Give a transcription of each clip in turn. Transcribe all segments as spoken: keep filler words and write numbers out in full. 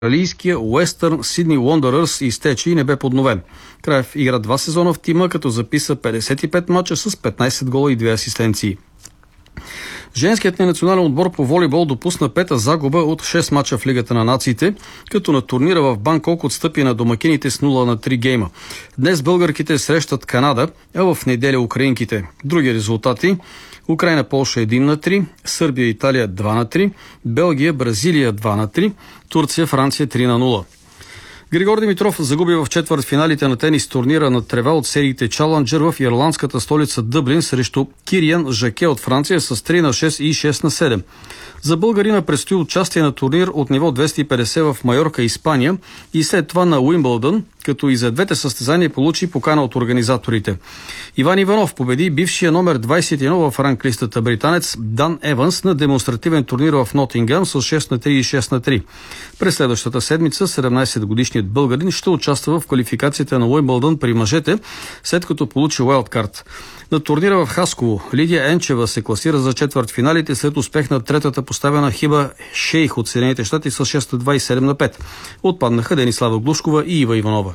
австралийския Уестърн Сидни Уондърърс изтече и не бе подновен. Краев игра два сезона в тима, като записа петдесет и пет мача с петнайсет гола и две асистенции. Женският ни национален отбор по волейбол допусна пета загуба от шест мача в Лигата на нациите, като на турнира в Банкок отстъпи на домакините с нула на три гейма. Днес българките срещат Канада, а в неделя украинките. Други резултати: Украина Полша един на три, Сърбия Италия два на три, Белгия Бразилия два на три, Турция Франция три на нула. Григор Димитров загуби в четвъртфиналите на тенис турнира на трева от сериите Чалънджър в ирландската столица Дъблин срещу Кириан Жаке от Франция с три на шест и шест на седем. За българина предстои участие на турнир от ниво двеста и петдесет в Майорка, Испания, и след това на Уимбълдън, като и за двете състезания получи покана от организаторите. Иван Иванов победи бившия номер двайсет и едно в ранглистата британец Дан Еванс на демонстративен турнир в Нотингъм с шест на три и шест на три. През следващата седмица седемнайсетгодишният българин ще участва в квалификацията на Уимбълдън при мъжете, след като получи уайлдкарт. На турнира в Хасково Лидия Енчева се класира за четвъртфиналите след успех на третата поставена Хиба Шейх от Съединените щати с шест на два и седем на пет. Отпаднаха Денислава Глушкова и Ива Иванова.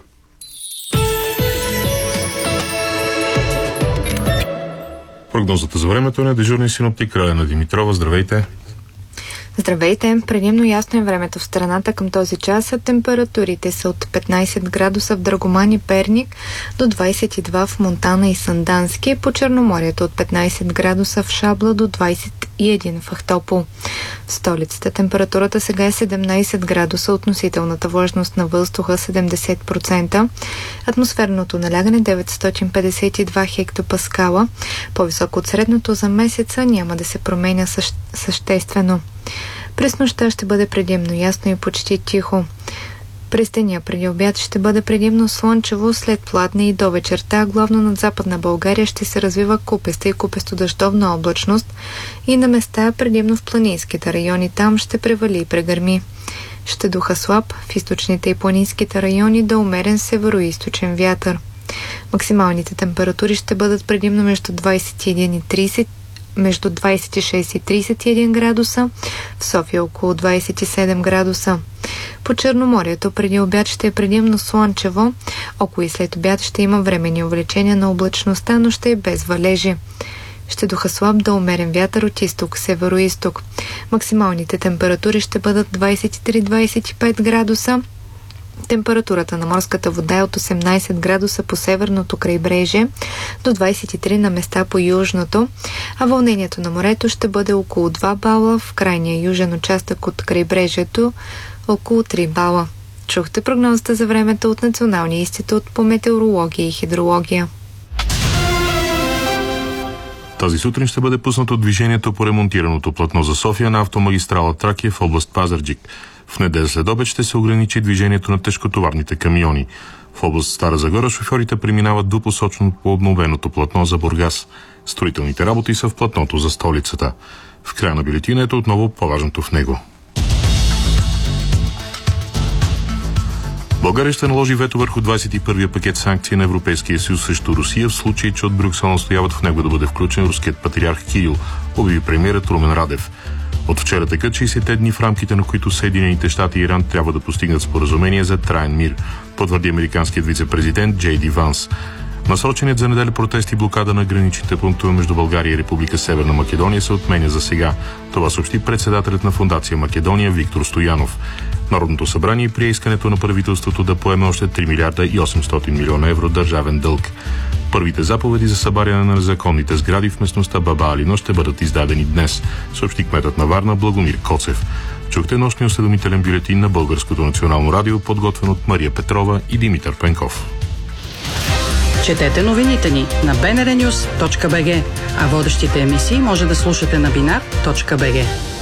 Прогнозата за времето е на дежурния синоптик Ралена Димитрова. Здравейте! Здравейте! Предимно ясно е времето в страната към този час, а температурите са от петнайсет градуса в Драгоман и Перник до двайсет и два в Монтана и Сандански, по Черноморието от петнайсет градуса в Шабла до двайсет и един в Ахтопол. В столицата температурата сега е седемнайсет градуса, относителната влажност на въздуха седемдесет процента, атмосферното налягане деветстотин петдесет и два хектопаскала, по-високо от средното за месеца, няма да се променя съще... съществено. През нощта ще бъде предимно ясно и почти тихо. През деня преди обяд ще бъде предимно слънчево, след пладне и до вечерта, главно над Западна България ще се развива купеста и купесто-дъждовна облачност и на места предимно в планинските райони. Там ще превали и прегърми. Ще духа слаб, в източните и планинските райони да умерен северо-източен вятър. Максималните температури ще бъдат предимно между двайсет и един и трийсет, между двайсет и шест и трийсет и един градуса, в София около двайсет и седем градуса. По Черноморието преди обяд ще е предимно слънчево, около и след обяд ще има временни увеличения на облачността, но ще е без валежи. Ще духа слаб да умерен вятър от изток, северо-изток. Максималните температури ще бъдат двайсет и три до двайсет и пет градуса. Температурата на морската вода е от осемнайсет градуса по северното крайбрежие до двайсет и три на места по южното, а вълнението на морето ще бъде около два бала, в крайния южен участък от крайбрежието около три бала. Чухте прогнозата за времето от Националния институт по метеорология и хидрология. Тази сутрин ще бъде пуснато движението по ремонтираното платно за София на автомагистрала Тракия в област Пазарджик. В неделя след обед ще се ограничи движението на тежкотоварните камиони. В област Стара Загора шофьорите преминават двупосочно по обновеното платно за Бургас. Строителните работи са в платното за столицата. В края на бюлетината отново по-важното в него. България ще наложи вето върху двайсет и първия пакет санкции на Европейския съюз срещу Русия в случай, че от Брюксел настояват в него да бъде включен руският патриарх Кирил, обяви премиерът Румен Радев. От вчера текат шейсетте дни, в рамките на които Съединените щати и Иран трябва да постигнат споразумение за траен мир, потвърди американският вице-президент Джей Ди Ванс. Насроченият за неделя протест и блокада на граничните пунктове между България и Република Северна Македония се отменя за сега. Това съобщи председателят на Фондация Македония Виктор Стоянов. Народното събрание прие искането на правителството да поеме още три милиарда и осемстотин милиона евро държавен дълг. Първите заповеди за събаряне на незаконните сгради в местността Баба Алино ще бъдат издадени днес, съобщи кметът на Варна Благомир Коцев. Чухте нощния осведомителен бюлетин на Българското национално радио, подготвен от Мария Петрова и Димитър Пенков. Четете новините ни на би ен ар нюс точка би джи, а водещите емисии може да слушате на бинар точка би джи.